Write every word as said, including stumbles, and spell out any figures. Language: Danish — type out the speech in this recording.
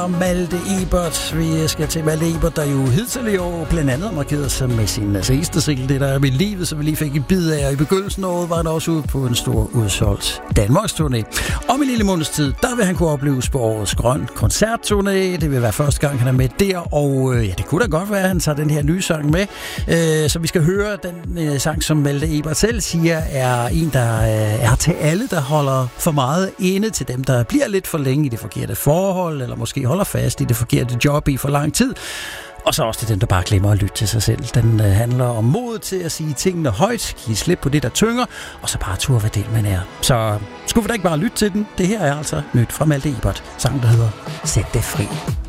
Malte Ebert. Vi skal til Malte Ebert, der jo hidtil i år blandt andet markerede sig med sin seneste single, det der er med livet, som vi lige fik en bid af. Og i begyndelsen af året var han også ude på en stor udsolgt Danmarks turné. Om en lille måneds tid, der vil han kunne opleves på årets Grøn koncertturné. Det vil være første gang, han er med der, og ja, det kunne da godt være, at han tager den her nye sang med. Så vi skal høre den sang, som Malte Ebert selv siger, er en, der er til alle, der holder for meget inde, til dem, der bliver lidt for længe i det forkerte forhold, eller måske holder fast i det forkerte job i for lang tid. Og så også til dem, der bare glemmer at lytte til sig selv. Den øh, handler om mod til at sige tingene højt, give slip på det, der tynger, og så bare turde, hvad det man er. Så skulle vi da ikke bare lytte til den? Det her er altså nyt fra Malte Ebert. Sang, der hedder Sæt det fri.